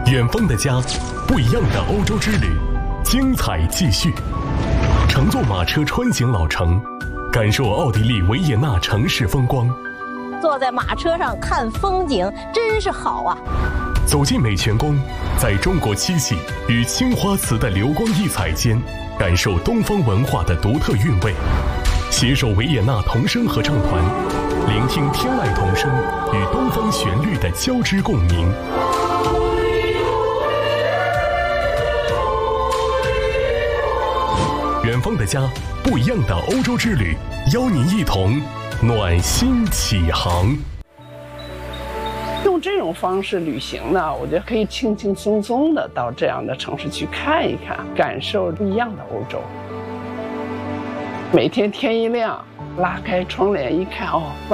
远方的家，不一样的欧洲之旅，精彩继续。乘坐马车穿行老城，感受奥地利维也纳城市风光。 坐在马车上看风景，真是好啊！ 走进美泉宫，在中国七喜与青花瓷的流光溢彩间，感受东方文化的独特韵味。携手维也纳童声合唱团，聆听天籁童声与东方旋律的交织共鸣。远方的家，不一样的欧洲之旅，邀您一同暖心启航。 用这种方式旅行呢，我觉得可以轻轻松松的到这样的城市去看一看，感受不一样的欧洲。每天天一亮，拉开窗帘一看，哦。